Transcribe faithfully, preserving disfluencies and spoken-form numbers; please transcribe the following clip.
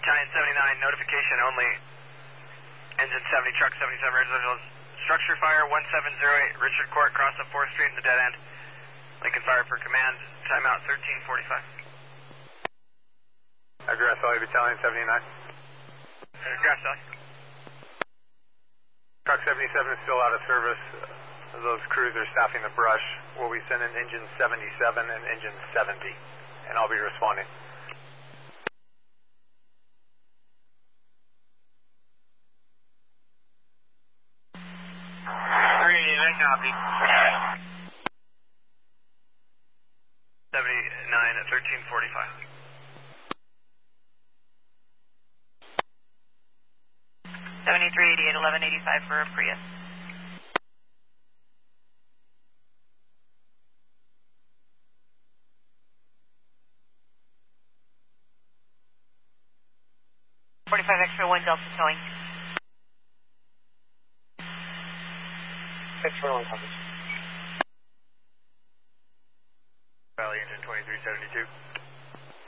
Battalion seventy-nine, notification only. Engine seventy, truck seventy-seven, residential structure fire, one seven zero eight, Richard Court, cross of fourth Street in the dead end. Lincoln Fire for command, timeout thirteen forty-five. Address L A Battalion seventy-nine. Address L A. Truck seventy-seven is still out of service. Those crews are staffing the brush. We'll be sending engine seventy-seven and engine seventy, and I'll be responding. three eighty-nine, copy. seventy-nine at thirteen forty-five. seventy-three eighty-eight, eleven eighty-five for a Prius. forty-five extra one Delta towing. Extra one, copy. Valley engine twenty-three seventy-two.